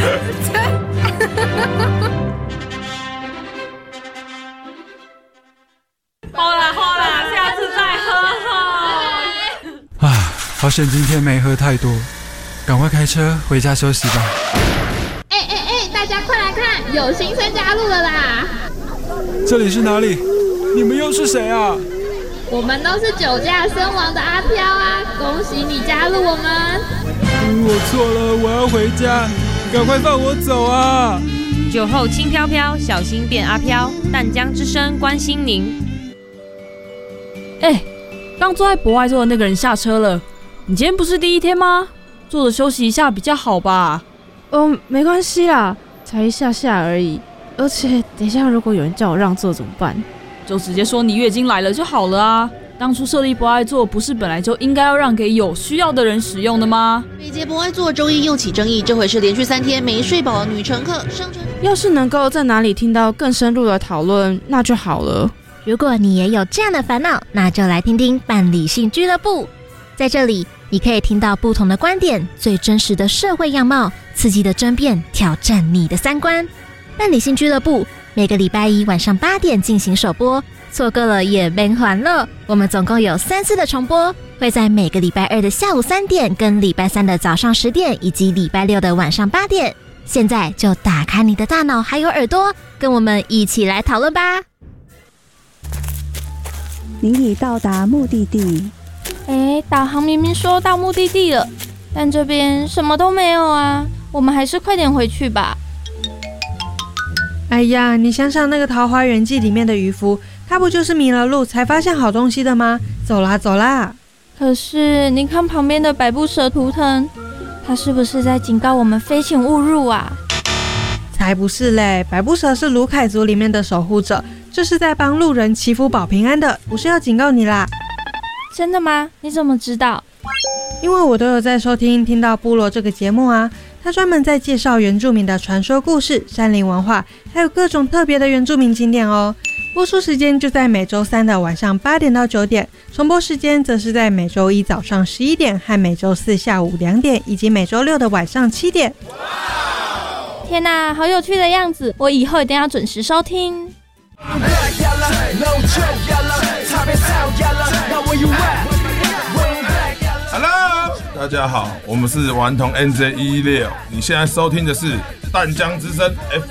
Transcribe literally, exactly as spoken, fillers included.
好啦好啦，下次再喝哈。 啊，好险今天没喝太多，赶快开车回家休息吧。 哎哎哎，大家快来看，有新生加入了啦！ 这里是哪里？你们又是谁啊？ 我们都是酒驾身亡的阿飘啊！恭喜你加入我们！ 嗯，我错了，我要回家，赶快放我走啊！ 酒后轻飘飘，小心变阿飘。淡江之声关心您。 哎，刚坐在博爱座的那个人下车了。你今天不是第一天吗？坐着休息一下比较好吧？ 嗯，没关系啦，才一下下而已。而且等一下如果有人叫我让座怎么办？ 就直接说你月经来了就好了啊！当初设立博爱座不是本来就应该要让给有需要的人使用的吗？ 每节博爱座周一又起争议，这回是连续三天没睡饱的女乘客上车。 要是能够在哪里听到更深入的讨论，那就好了。 如果你也有这样的烦恼，那就来听听伴理性俱乐部。在这里，你可以听到不同的观点，最真实的社会样貌，刺激的争辩，挑战你的三观。伴理性俱乐部每个礼拜一晚上八点进行首播，错过了也别还了。我们总共有三次的重播，会在每个礼拜二的下午三点、跟礼拜三的早上十点，以及礼拜六的晚上八点。现在就打开你的大脑还有耳朵，跟我们一起来讨论吧。 您已到达目的地。 哎，导航明明说到目的地了，但这边什么都没有啊，我们还是快点回去吧。 哎呀，你想想那个《桃花源记》里面的渔夫，他不就是迷了路才发现好东西的吗？走啦走啦！ 可是你看旁边的百步蛇图腾，他是不是在警告我们飞行勿入啊？ 才不是嘞，百步蛇是卢凯族里面的守护者，这是在帮路人祈福保平安的，不是要警告你啦。 真的吗？你怎么知道？ 因为我都有在收听听到部落这个节目啊，他专门在介绍原住民的传说故事、山林文化，还有各种特别的原住民景点哦。播出时间就在每周三的晚上八点到九点，重播时间则是在每周一早上十一点和每周四下午两点，以及每周六的晚上七点。 天哪，好有趣的样子！我以后一定要准时收听。 Hello， 大家好，我们是顽童 N J 一一六，你现在收听的是淡江之声 F